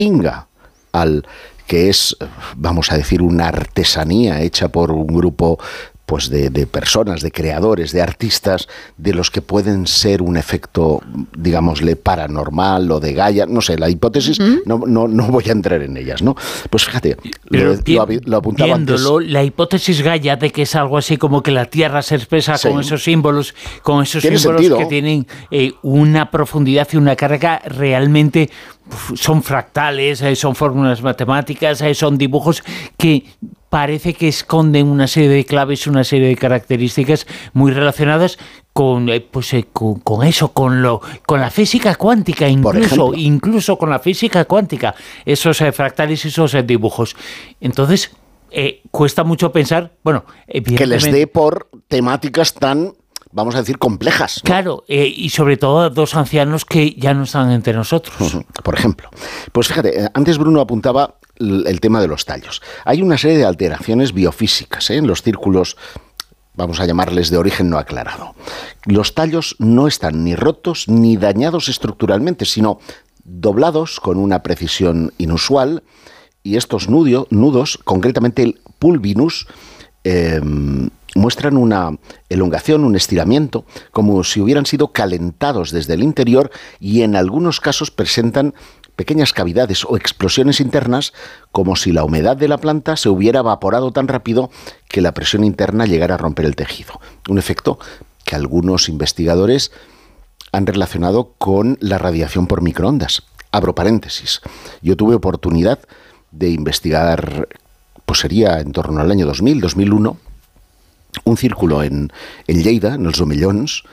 Inga, que es, vamos a decir, una artesanía hecha por un grupo pues de personas, de creadores, de artistas, de los que pueden ser un efecto, digámosle, paranormal o de Gaia, no sé, la hipótesis, no voy a entrar en ellas, ¿no? Pues fíjate, lo apuntaba antes. La hipótesis Gaia de que es algo así como que la Tierra se expresa con esos símbolos, que tienen una profundidad y una carga realmente. Son fractales, son fórmulas matemáticas, son dibujos que parece que esconden una serie de claves, una serie de características muy relacionadas con eso, con la física cuántica, incluso con la física cuántica, esos fractales y esos dibujos. Entonces, cuesta mucho pensar, evidentemente, que les dé por temáticas tan, vamos a decir, complejas, ¿no? Claro, y sobre todo a dos ancianos que ya no están entre nosotros. Por ejemplo. Pues fíjate, antes Bruno apuntaba el tema de los tallos. Hay una serie de alteraciones biofísicas en los círculos, vamos a llamarles de origen no aclarado. Los tallos no están ni rotos ni dañados estructuralmente, sino doblados con una precisión inusual, y estos nudos, concretamente el pulvinus, muestran una elongación, un estiramiento, como si hubieran sido calentados desde el interior, y en algunos casos presentan pequeñas cavidades o explosiones internas, como si la humedad de la planta se hubiera evaporado tan rápido que la presión interna llegara a romper el tejido. Un efecto que algunos investigadores han relacionado con la radiación por microondas. Abro paréntesis. Yo tuve oportunidad de investigar, pues sería en torno al año 2000, 2001, un círculo en Lleida, en els Omellons,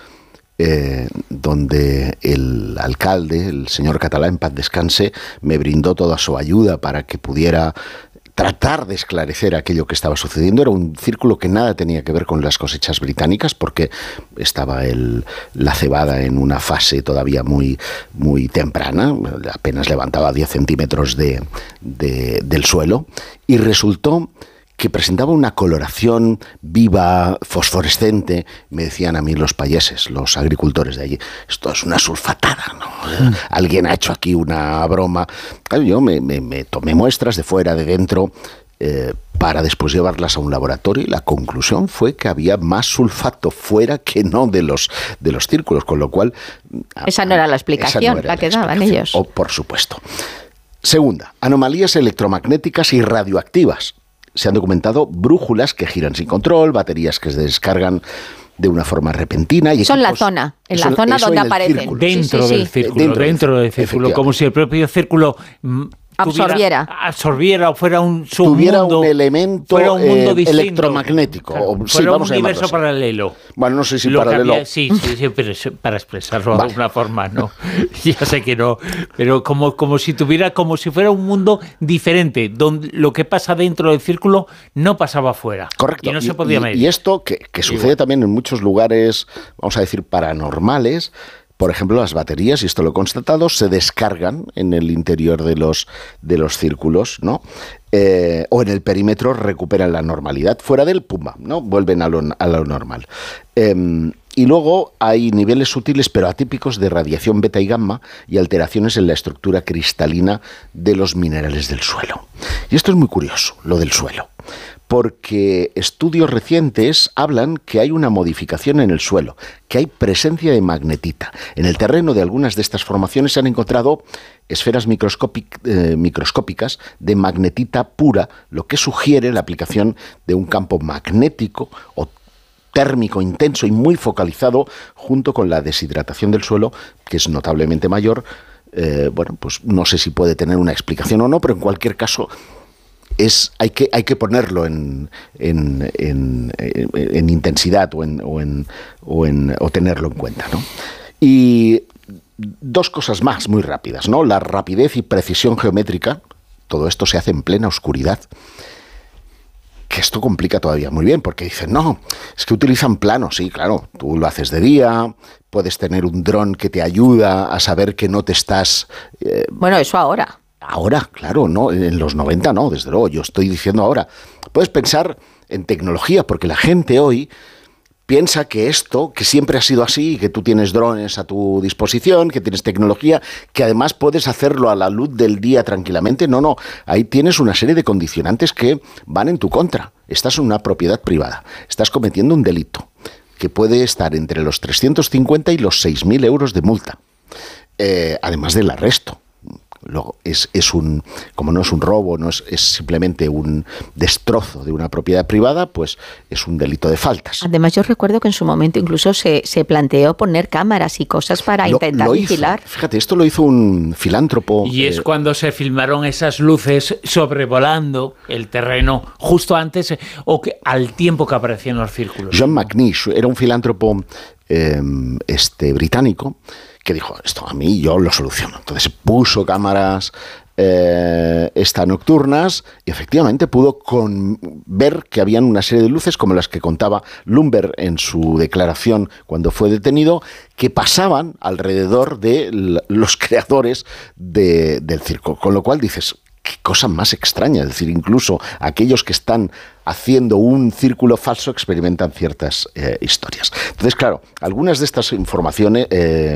donde el alcalde, el señor Catalá, en paz descanse, me brindó toda su ayuda para que pudiera tratar de esclarecer aquello que estaba sucediendo. Era un círculo que nada tenía que ver con las cosechas británicas, porque estaba la cebada en una fase todavía muy, muy temprana, apenas levantaba 10 centímetros del suelo, y resultó que presentaba una coloración viva, fosforescente. Me decían a mí los payeses, los agricultores de allí, esto es una sulfatada, ¿no? Alguien ha hecho aquí una broma. Claro, yo me tomé muestras de fuera, de dentro, para después llevarlas a un laboratorio, y la conclusión fue que había más sulfato fuera que no de los círculos, con lo cual... Esa no era la explicación, la que daban ellos. Por supuesto. Segunda, anomalías electromagnéticas y radioactivas. Se han documentado brújulas que giran sin control, baterías que se descargan de una forma repentina. Y son la zona donde aparecen. Dentro del círculo, como si el propio círculo absorbiera o fuera un submundo, tuviera un elemento, fuera un mundo electromagnético. Claro, fuera un universo paralelo. Bueno, no sé si paralelo. Sí, pero para expresarlo de alguna forma, ¿no? Ya sé que no, pero como si fuera un mundo diferente, donde lo que pasa dentro del círculo no pasaba afuera. Correcto. Y no se podía medir. Y esto que sucede también en muchos lugares, vamos a decir, paranormales. Por ejemplo, las baterías, y esto lo he constatado, se descargan en el interior de los círculos, ¿no? O en el perímetro recuperan la normalidad. Fuera del pumba, ¿no? Vuelven a lo normal. Y luego hay niveles sutiles pero atípicos de radiación beta y gamma y alteraciones en la estructura cristalina de los minerales del suelo. Y esto es muy curioso, lo del suelo, porque estudios recientes hablan que hay una modificación en el suelo, que hay presencia de magnetita. En el terreno de algunas de estas formaciones se han encontrado esferas microscópicas de magnetita pura, lo que sugiere la aplicación de un campo magnético o térmico intenso y muy focalizado, junto con la deshidratación del suelo, que es notablemente mayor. Pues no sé si puede tener una explicación o no, pero en cualquier caso hay que ponerlo en intensidad o tenerlo en cuenta, ¿no? Y dos cosas más muy rápidas, ¿no? La rapidez y precisión geométrica. Todo esto se hace en plena oscuridad, que esto complica todavía muy bien, porque dicen, no, es que utilizan planos. Sí, claro, tú lo haces de día, puedes tener un dron que te ayuda a saber que no te estás... Bueno, eso ahora. Ahora, claro, no, en los 90 no, desde luego, yo estoy diciendo ahora. Puedes pensar en tecnología, porque la gente hoy piensa que esto, que siempre ha sido así, que tú tienes drones a tu disposición, que tienes tecnología, que además puedes hacerlo a la luz del día tranquilamente. No, ahí tienes una serie de condicionantes que van en tu contra. Estás en una propiedad privada, estás cometiendo un delito que puede estar entre los 350 y los 6.000 euros de multa, además del arresto. Luego, como no es un robo, no es simplemente un destrozo de una propiedad privada, pues es un delito de faltas. Además, yo recuerdo que en su momento incluso se planteó poner cámaras y cosas para intentar vigilar. Fíjate, esto lo hizo un filántropo. Y es cuando se filmaron esas luces sobrevolando el terreno justo antes al tiempo que aparecían los círculos. John McNish era un filántropo británico que dijo, esto a mí yo lo soluciono. Entonces puso cámaras nocturnas y efectivamente pudo ver que habían una serie de luces como las que contaba Lumber en su declaración cuando fue detenido, que pasaban alrededor de los creadores del circo. Con lo cual dices, qué cosa más extraña. Es decir, incluso aquellos que están haciendo un círculo falso experimentan ciertas historias. Entonces, claro, algunas de estas formaciones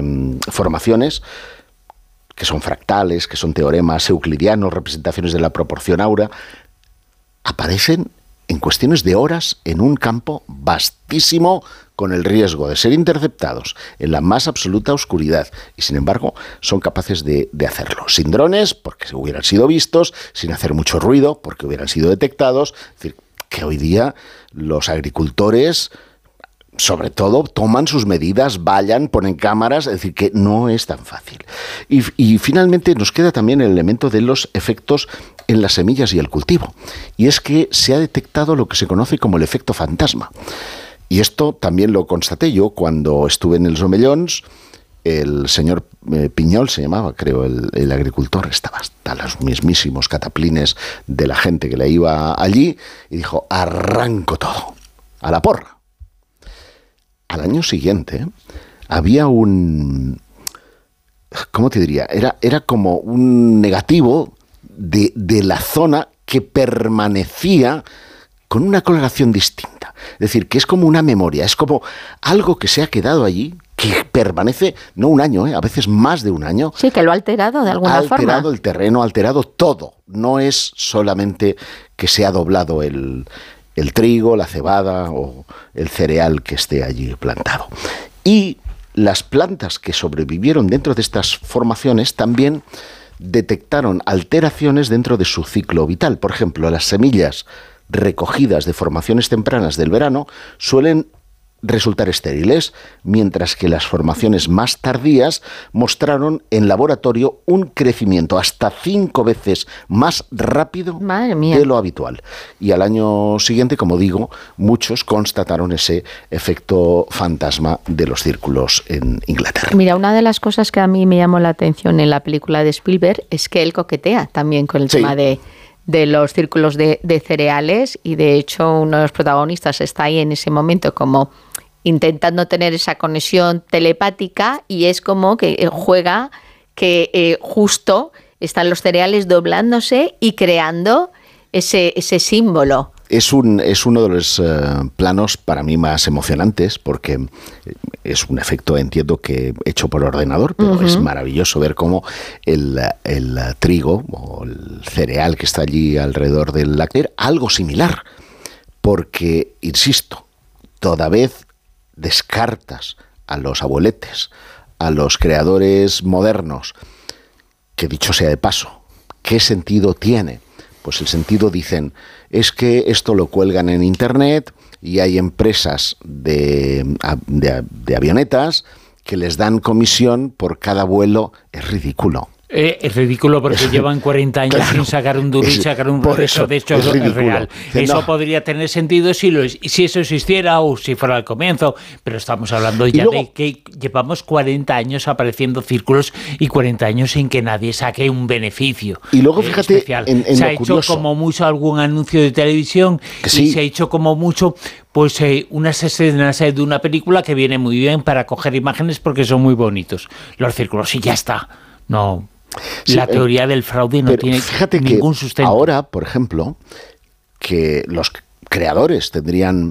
que son fractales, que son teoremas euclidianos, representaciones de la proporción áurea, aparecen en cuestiones de horas en un campo vastísimo, con el riesgo de ser interceptados en la más absoluta oscuridad, y sin embargo son capaces de hacerlo, sin drones, porque hubieran sido vistos, sin hacer mucho ruido, porque hubieran sido detectados. Es decir, que hoy día los agricultores, sobre todo, toman sus medidas, ponen cámaras, es decir, que no es tan fácil. Y finalmente nos queda también el elemento de los efectos en las semillas y el cultivo, y es que se ha detectado lo que se conoce como el efecto fantasma. Y esto también lo constaté yo cuando estuve en els Omellons. El señor Piñol se llamaba, creo, el agricultor, estaba hasta los mismísimos cataplines de la gente que le iba allí, y dijo, arranco todo, a la porra. Al año siguiente había ¿cómo te diría? Era como un negativo de la zona que permanecía con una coloración distinta. Es decir, que es como una memoria, es como algo que se ha quedado allí, que permanece, no un año, a veces más de un año. Sí, que lo ha alterado de alguna forma. Ha alterado el terreno, ha alterado todo. No es solamente que se ha doblado el trigo, la cebada o el cereal que esté allí plantado. Y las plantas que sobrevivieron dentro de estas formaciones también detectaron alteraciones dentro de su ciclo vital. Por ejemplo, las semillas recogidas de formaciones tempranas del verano suelen resultar estériles, mientras que las formaciones más tardías mostraron en laboratorio un crecimiento hasta 5 veces más rápido de lo habitual. Y al año siguiente, como digo, muchos constataron ese efecto fantasma de los círculos en Inglaterra. Mira, una de las cosas que a mí me llamó la atención en la película de Spielberg es que él coquetea también con el tema de los círculos de cereales, y de hecho uno de los protagonistas está ahí en ese momento como intentando tener esa conexión telepática, y es como que juega que justo están los cereales doblándose y creando ese símbolo. Es uno de los planos para mí más emocionantes, porque es un efecto, entiendo, que hecho por ordenador, pero es maravilloso ver cómo el trigo o el cereal que está allí alrededor del lácteo, algo similar, porque, insisto, toda vez descartas a los abueletes, a los creadores modernos, que dicho sea de paso, ¿qué sentido tiene? Pues el sentido, dicen, es que esto lo cuelgan en internet y hay empresas de avionetas que les dan comisión por cada vuelo. Es ridículo. Es ridículo porque llevan 40 años sin sacar un duro y sacar un progreso. De hecho, es real. Eso podría tener sentido si eso existiera o si fuera al comienzo, pero estamos hablando ya de que llevamos 40 años apareciendo círculos y 40 años sin que nadie saque un beneficio. Y luego, fíjate, especial. Se ha hecho como mucho algún anuncio de televisión y se ha hecho como mucho unas escenas de una película que viene muy bien para coger imágenes porque son muy bonitos. Los círculos, y ya está. No... La teoría del fraude no tiene ningún sustento. Ahora, por ejemplo, que los creadores tendrían